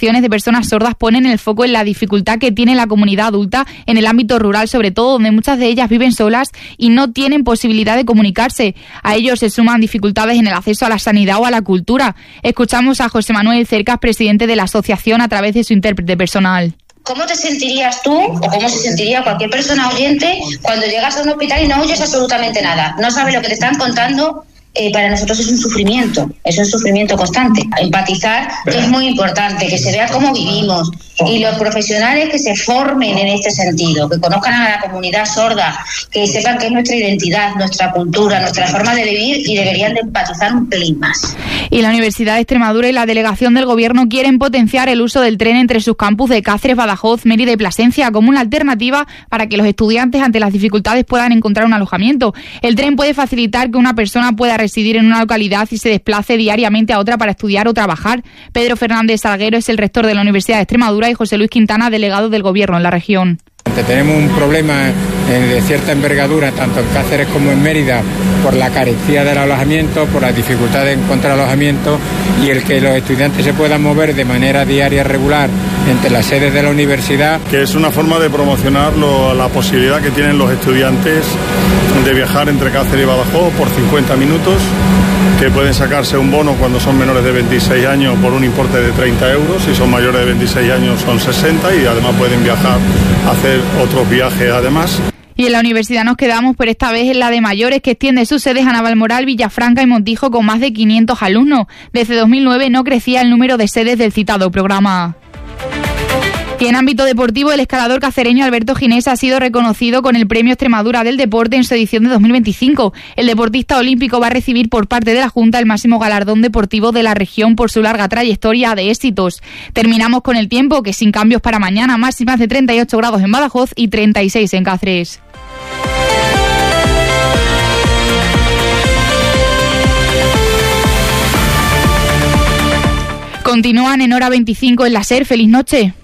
asociaciones de personas sordas ponen el foco en la dificultad que tiene la comunidad adulta en el ámbito rural, sobre todo donde muchas de ellas viven solas y no tienen posibilidad de comunicarse. A ello se suman dificultades en el acceso a la sanidad o a la cultura. Escuchamos a José Manuel Cercas, presidente de la asociación, a través de su intérprete personal. ¿Cómo te sentirías tú o cómo se sentiría cualquier persona oyente cuando llegas a un hospital y no oyes absolutamente nada? No sabes lo que te están contando. Para nosotros es un sufrimiento constante. Empatizar es muy importante, que se vea cómo vivimos y los profesionales que se formen en este sentido, que conozcan a la comunidad sorda, que sepan que es nuestra identidad, nuestra cultura, nuestra forma de vivir y deberían de empatizar un pelín más. Y la Universidad de Extremadura y la delegación del Gobierno quieren potenciar el uso del tren entre sus campus de Cáceres, Badajoz, Mérida y Plasencia como una alternativa para que los estudiantes ante las dificultades puedan encontrar un alojamiento. El tren puede facilitar que una persona pueda residir en una localidad y se desplace diariamente a otra para estudiar o trabajar. Pedro Fernández Salguero es el rector de la Universidad de Extremadura y José Luis Quintana, delegado del Gobierno en la región. Tenemos un problema de cierta envergadura, tanto en Cáceres como en Mérida, por la carencia del alojamiento, por las dificultades de encontrar alojamiento y el que los estudiantes se puedan mover de manera diaria regular entre las sedes de la universidad. Que es una forma de promocionar la posibilidad que tienen los estudiantes de viajar entre Cáceres y Badajoz por 50 minutos, que pueden sacarse un bono cuando son menores de 26 años por un importe de 30 euros, si son mayores de 26 años son 60 y además pueden viajar, hacer otros viajes además. Y en la universidad nos quedamos, pero esta vez en la de mayores, que extiende sus sedes a Navalmoral, Villafranca y Montijo con más de 500 alumnos. Desde 2009 no crecía el número de sedes del citado programa. Y en ámbito deportivo, el escalador cacereño Alberto Ginés ha sido reconocido con el Premio Extremadura del Deporte en su edición de 2025. El deportista olímpico va a recibir por parte de la Junta el máximo galardón deportivo de la región por su larga trayectoria de éxitos. Terminamos con el tiempo, que sin cambios para mañana, máximas de 38 grados en Badajoz y 36 en Cáceres. Continúan en Hora 25 en la SER. ¡Feliz noche!